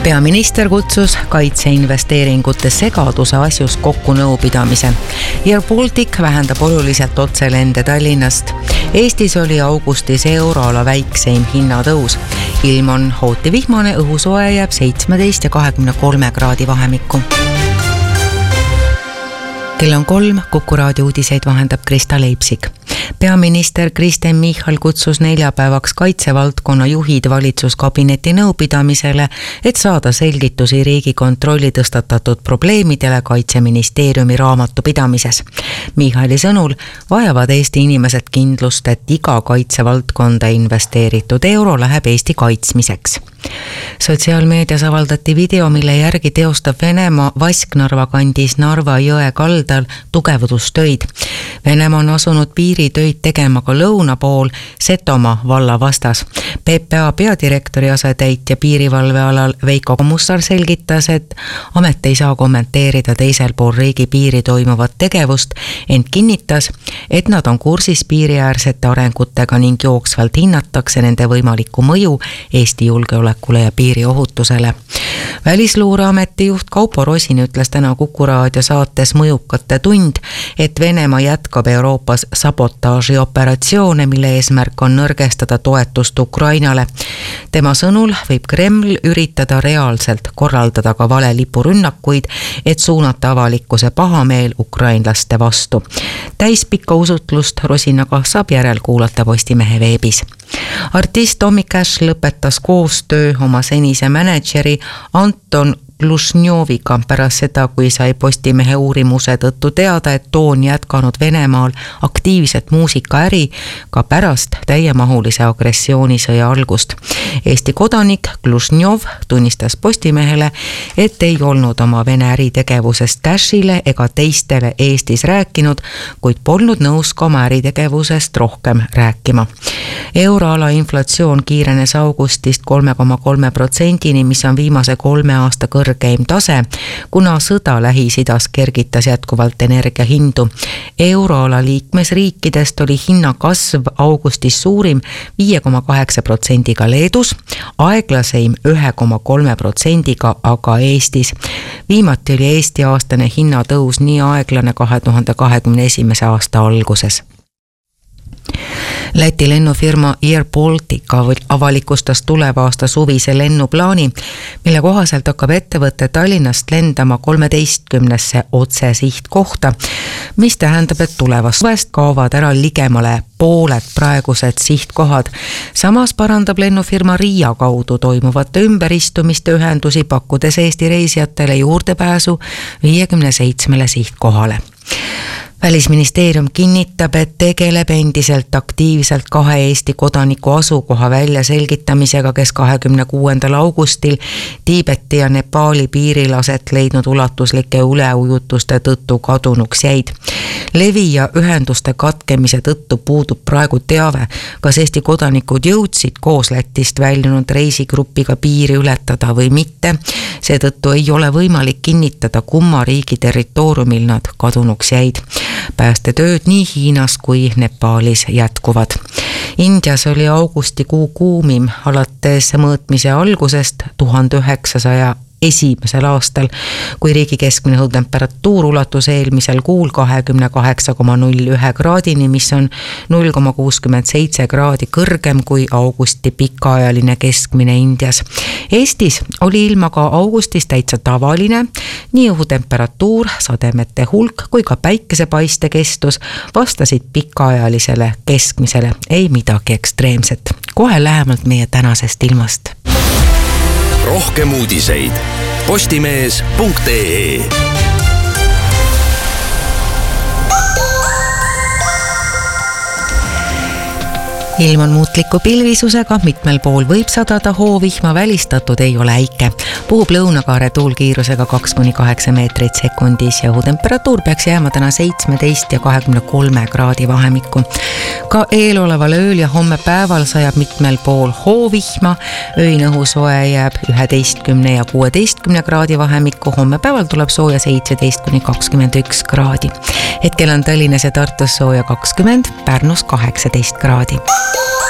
Peaminister kutsus kaitseinvesteeringute segaduse asjus kokku nõupidamise. Air Baltic vähendab oluliselt otselende Tallinnast. Eestis oli augustis euroala väikseim hinnatõus. Ilm on hooti vihmane, õhusoe jääb 17 ja 23 kraadi vahemikku. Kell on 3, Kuku raadio uudiseid vahendab Krista Leipsik. Peaminister Kristen Michal kutsus neljapäevaks kaitsevaldkonna juhid valitsuskabineti nõupidamisele, et saada selgitusi Riigikontrolli tõstatatud probleemidele Kaitseministeeriumi raamatupidamises. Michali sõnul vajavad Eesti inimesed kindlust, et iga kaitsevaldkonda investeeritud euro läheb Eesti kaitsmiseks. Sotsiaalmeedias avaldati video, mille järgi teostab Venemaa Vasknarva kandis Narva jõe kaldal tugevdustöid. Venemaa on asunud piiritöid tegema ka lõuna pool Setomaa valla vastas. PPA peadirektori asetäitja piirivalvealal Veiko Mussar selgitas, et amet ei saa kommenteerida teisel pool riigi piiri toimuvat tegevust, ent kinnitas, et nad on kursis piiriäärsete arengutega ning jooksvalt hinnatakse nende võimalikku mõju Eesti julgeolekule ja piiriohutusele. Välisluureameti juht Kaupo Rosin ütles täna Kuku raadio saates Mõjukate tund, et Venemaa jätkab Euroopas sabotaažioperatsioone, mille eesmärk on nõrgestada toetust Ukrainale. Tema sõnul võib Kreml üritada reaalselt korraldada ka valelipurünnakuid, et suunata avalikkuse pahameel ukrainlaste vastu. Täispikka usutlust Rosinaga saab järel kuulata Postimehe veebis. Artist Tommy Cash lõpetas koostöö oma senise mänedžeri Anton Glušnjoviga pärast seda, kui sai Postimehe uurimuse tõttu teada, et too on jätkanud Venemaal aktiivset muusikaäri ka pärast täiemahulise agressioonisõja algust. Eesti kodanik Glušnjov tunnistas Postimehele, et ei olnud oma Vene äritegevusest Cashile ega teistele Eestis rääkinud, kuid polnud nõus ka oma äritegevusest rohkem rääkima. Euroala inflatsioon kiirenes augustist 3,3%-ni, mis on viimase 3 aasta kõrgeim tase, kuna sõda Lähis-Idas kergitas jätkuvalt energiahindu. Euroala liikmesriikidest oli hinnakasv augustis suurim 5,8%-ga Leedus, aeglaseim 1,3%-ga aga Eestis. Viimati oli Eesti aastane hinnatõus nii aeglane 2021. aasta alguses. Läti lennufirma Air Baltic avalikustas tuleva aasta suvise lennuplaani, mille kohaselt hakkab ettevõtte Tallinnast lendama 13 otsesihtkohta, mis tähendab, et tulevast suvest kaovad ära ligemale pooled praegused sihtkohad. Samas parandab lennufirma Riia kaudu toimuvate ümberistumiste ühendusi, pakkudes Eesti reisijatele juurdepääsu 57 sihtkohale. Välisministeerium kinnitab, et tegeleb endiselt aktiivselt 2 Eesti kodaniku asukoha välja selgitamisega, kes 26. augustil Tiibeti ja Nepaali piiril aset leidnud ulatuslike üleujutuste tõttu kadunuks jäid. Levi ja ühenduste katkemise tõttu puudub praegu teave, kas Eesti kodanikud jõudsid koos Lätist väljunud reisigrupiga piiri ületada või mitte. Seetõttu ei ole võimalik kinnitada, kumma riigi territooriumil nad kadunuks jäid. Päästetööd nii Hiinas kui Nepaalis jätkuvad. Indias oli augustikuu kuumim alates mõõtmise algusest 1901. aastal, kui riigi keskmine õhutemperatuur ulatus eelmisel kuul 28,01 kraadini, mis on 0,67 kraadi kõrgem kui augusti pikaajaline keskmine Indias. Eestis oli ilm aga augustis täitsa tavaline, nii õhutemperatuur, sademete hulk kui ka päikesepaiste kestus vastasid pikaajalisele keskmisele, ei midagi ekstreemset. Kohe lähemalt meie tänasest ilmast. Rohkem uudiseid postimees.ee. Ilm on muutliku pilvisusega, mitmel pool võib sadada hoovihma, välistatud ei ole äike. Puhub lõunakaare tuulkiirusega 2-8 meetrit sekundis ja õhutemperatuur peaks jääma täna 17 ja 23 kraadi vahemikku. Ka eeloleval ööl ja homme päeval sajab mitmel pool hoovihma, öine õhusoe jääb 11 ja 16 kraadi vahemikku, homme päeval tuleb sooja 17-21 kraadi. Hetkel on Tallinnas ja Tartus sooja 20, Pärnus 18 kraadi.